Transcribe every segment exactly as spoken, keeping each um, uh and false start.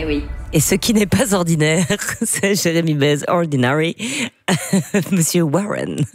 Eh oui. Et ce qui n'est pas ordinaire, c'est Jérémy Bez, Ordinary, Monsieur Warren.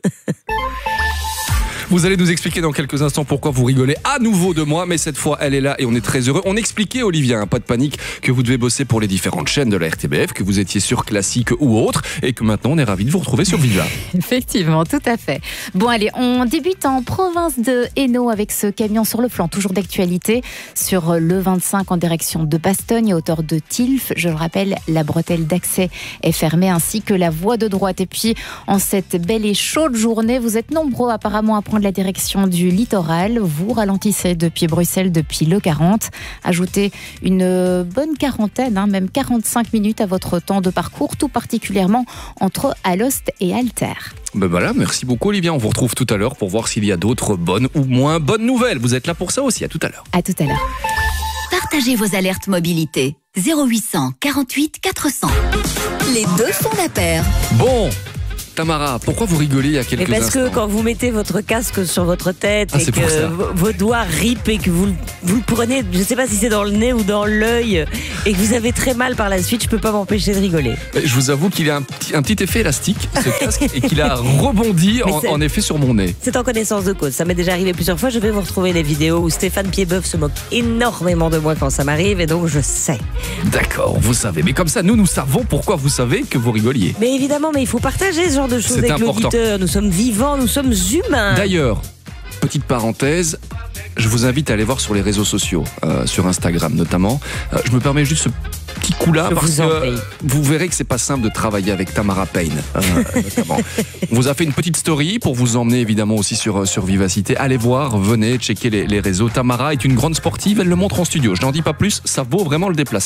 Vous allez nous expliquer dans quelques instants pourquoi vous rigolez à nouveau de moi, mais cette fois elle est là et on est très heureux. On expliquait, Olivia, hein, pas de panique, que vous devez bosser pour les différentes chaînes de la R T B F, que vous étiez sur Classique ou autre, et que maintenant on est ravis de vous retrouver sur Viva. Effectivement, tout à fait. Bon allez, on débute en province de Hainaut avec ce camion sur le flanc, toujours d'actualité, sur le vingt-cinq en direction de Bastogne, à hauteur de Tilf. Je le rappelle, la bretelle d'accès est fermée, ainsi que la voie de droite. Et puis, en cette belle et chaude journée, vous êtes nombreux apparemment à prendre la direction du littoral. Vous ralentissez depuis Bruxelles, depuis le quarante. Ajoutez une bonne quarantaine, hein, même quarante-cinq minutes à votre temps de parcours, tout particulièrement entre Alost et Alter. Ben voilà, merci beaucoup Olivia. On vous retrouve tout à l'heure pour voir s'il y a d'autres bonnes ou moins bonnes nouvelles. Vous êtes là pour ça aussi. À tout à l'heure. À tout à l'heure. Partagez vos alertes mobilité. zéro huit cent quarante-huit quatre cents. Les deux font la paire. Bon, Tamara, pourquoi vous rigolez il y a quelques Mais parce instants? que quand vous mettez votre casque sur votre tête Ah, et c'est pour ça. que vos, vos doigts ripent et que vous, vous le prenez, je ne sais pas si c'est dans le nez ou dans l'œil, et que vous avez très mal par la suite, je ne peux pas m'empêcher de rigoler. Je vous avoue qu'il a un petit, un petit effet élastique, ce casque, et qu'il a rebondi en, en effet sur mon nez. C'est en connaissance de cause. Ça m'est déjà arrivé plusieurs fois. Je vais vous retrouver les vidéos où Stéphane Piedboeuf se moque énormément de moi quand ça m'arrive, et donc je sais. D'accord, vous savez. Mais comme ça, nous, nous savons pourquoi vous savez que vous rigoliez. Mais évidemment, mais il faut partager ce genre de choses C'est avec important. l'auditeur. Nous sommes vivants, nous sommes humains. D'ailleurs, petite parenthèse, je vous invite à aller voir sur les réseaux sociaux, euh, sur Instagram notamment. Euh, je me permets juste ce petit coup-là Je parce vous en que prie. vous verrez que c'est pas simple de travailler avec Tamara Payne, euh, notamment. On vous a fait une petite story pour vous emmener évidemment aussi sur, sur Vivacité. Allez voir, venez checker les, les réseaux. Tamara est une grande sportive, elle le montre en studio. Je n'en dis pas plus, ça vaut vraiment le déplacement.